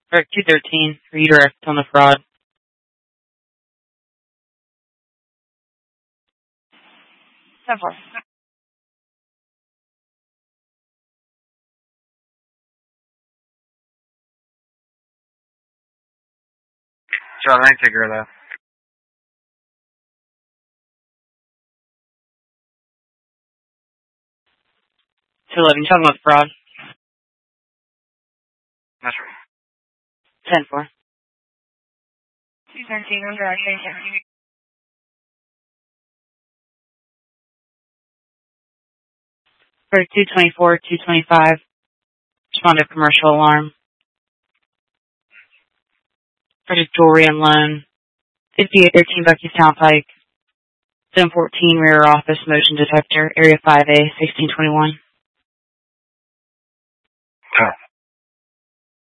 Or 213, redirect on the fraud. 10-4. Charlie, I take care of that. 211, talking about fraud. That's right. 10-4. 213, under action. For 224, 225, respond to commercial alarm. For the jewelry and loan. 5813 Bucky's Townsite. 714 rear office motion detector, area 5A, 1621. Okay.